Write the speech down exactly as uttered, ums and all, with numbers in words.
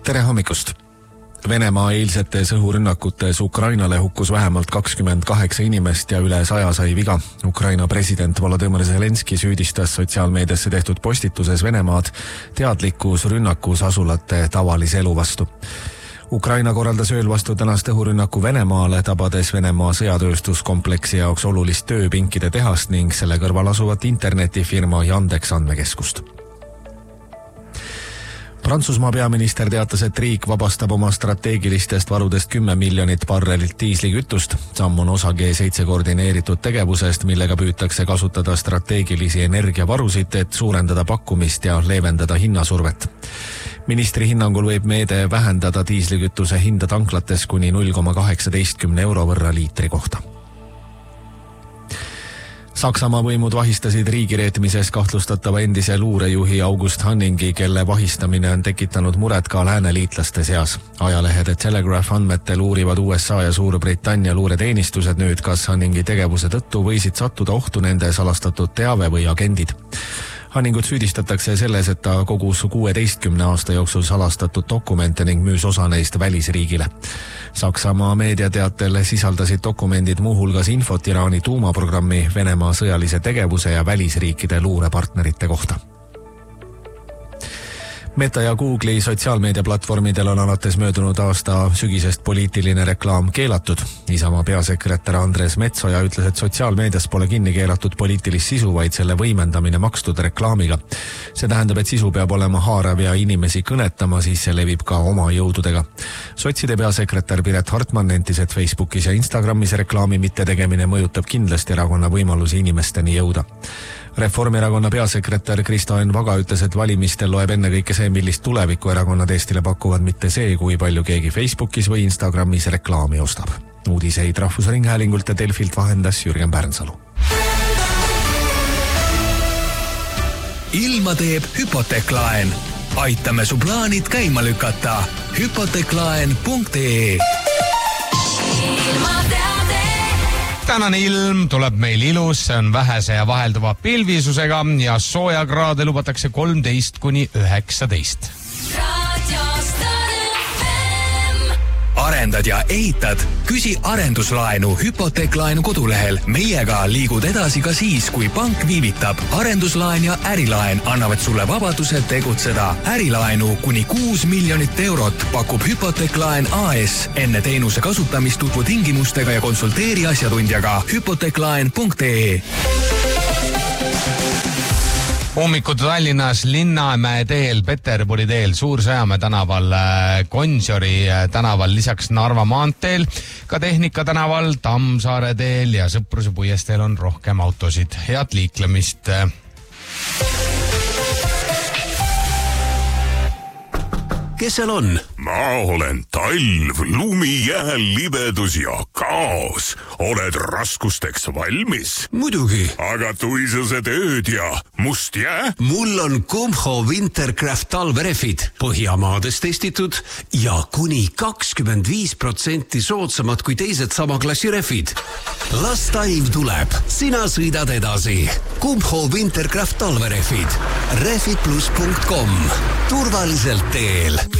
Tere hommikust! Venemaa eilsetes õhurünnakutes Ukrainale hukkus vähemalt kakskümmend kaheksa inimest ja üle saja sai viga. Ukraina president Volodymyr Zelenski süüdistas sotsiaalmeediasse tehtud postituses Venemaad teadlikkus rünnakus asulate tavalise elu vastu. Ukraina korraldas ööl vastu tänast õhurünnaku Venemaale, tabades Venemaa sõjatööstuskompleksi jaoks olulist tööpinkide tehast ning selle kõrval asuvat internetifirma Yandex andmekeskust. Prantsusmaa peaminister teatas, et riik vabastab oma strateegilistest varudest kümme miljonit barrelit diislikütust. Samm on osa G seitse koordineeritud tegevusest, millega püütakse kasutada strateegilisi energiavarusid, et suurendada pakkumist ja leevendada hinnasurvet. Ministri hinnangul võib meede vähendada diislikütuse hinda tanklates kuni null koma kaheksateistkümne euro võrra liitri kohta. Saksamaa võimud vahistasid riigireetmises kahtlustatava endise luurejuhi August Hanningi, kelle vahistamine on tekitanud muret ka lääneliitlaste seas. Ajalehe The Telegraph andmetel uurivad U S A ja Suurbritannia luureteenistused nüüd, kas Hanningi tegevuse tõttu võisid sattuda ohtu nende salastatud teave või agendid. Hanningut süüdistatakse selles, et ta kogus kuueteistkümne aasta jooksul salastatud dokumente ning müüs osa neist välisriigile. Saksamaa meediateatel sisaldasid dokumendid muuhulgas infot Iraani tuumaprogrammi, Venemaa sõjalise tegevuse ja välisriikide luurepartnerite kohta. Meta ja Google'i sotsiaalmeediaplatvormidel on alates möödunud aasta sügisest poliitiline reklaam keelatud. Isamaa peasekretär Andres Metsoja ütles, et sotsiaalmeedias pole kinni keelatud poliitilist sisu, vaid selle võimendamine makstud reklaamiga. See tähendab, et sisu peab olema haarav ja inimesi kõnetama, siis see levib ka oma jõududega. Sotside peasekretär Piret Hartman nentis, et Facebookis ja Instagramis reklaami mitte tegemine mõjutab kindlasti erakonna võimalusi inimesteni jõuda. Reformierakonna peasekretär Kristo Enn Vaga ütles, et valimistel loeb enne kõike see, millist tulevikku erakonnad Eestile pakuvad, mitte see, kui palju keegi Facebookis või Instagramis reklaami ostab. Uudiseid Rahvusringhäälingult ja Delfilt vahendas Jürgen Pärnsalu. Ilma teeb Hypoteklaen. Aitame su plaanid käima lükata. Hypoteklaen punkt ee. Tänane ilm tuleb meil ilus, see on vähese ja vahelduva pilvisusega ja soojakraade lubatakse kolmteist kuni üheksateist. Arendad ja ehitad? Küsi arenduslaenu Hypoteklaenu kodulehel. Meiega liigud edasi ka siis, kui pank viivitab. Arenduslaen ja ärilaen annavad sulle vabaduse tegutseda. Ärilaenu kuni kuus miljonit eurot pakub Hypoteklaen A S. Enne teenuse kasutamist tutvu tingimustega ja konsulteeri asjatundjaga. Hypoteklaen punkt ee. Hommikud Tallinnas Linnamäe teel, Peterburi teel, Suur-Sõjamäe tänaval, Gonsiori tänaval, lisaks Narva maanteel, ka Tehnika tänaval, Tammsaare teel ja Sõpruse puiesteel on rohkem autosid. Head liiklemist! Kes seal on? Ma olen talv, lumi, jääl, libedus ja kaos. Oled raskusteks valmis? Muidugi. Aga tuisused ööd ja must jää? Mul on Kumho Wintercraft talverefid. Põhjamaades testitud ja kuni kakskümmend viis protsenti soodsamad kui teised sama klassi refid. Las talv tuleb. Sina sõidad edasi. Kumho Wintercraft talverefid. refid plus punkt com. Turvaliselt teel.